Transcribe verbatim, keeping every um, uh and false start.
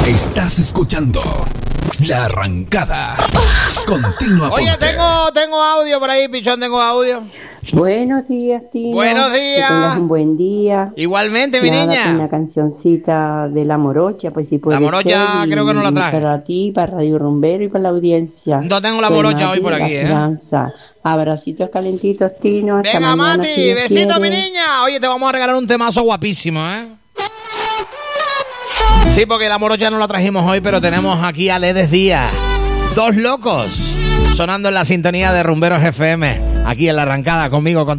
Estás escuchando La Arrancada. Continúa. Oye, tengo, tengo audio por ahí, Pichón, tengo audio. Buenos días, Tino. Buenos días. Que tengas un buen día. Igualmente, mi Nada, niña. Una cancioncita de La Morocha, pues si puede La Morocha ser, creo que no la traje. Para ti, para Radio Rumbero y para la audiencia. No tengo La Soy Morocha Mati hoy por de La aquí, ¿eh? Esperanza. Abracitos calentitos, Tino. Hasta Venga, mañana, Mati, si Dios besito, quiere. mi niña. Oye, te vamos a regalar un temazo guapísimo, ¿eh? Sí, porque La Morocha no la trajimos hoy, pero tenemos aquí a Ledes Díaz. Dos locos sonando en la sintonía de Rumberos F M. Aquí en La Arrancada conmigo, con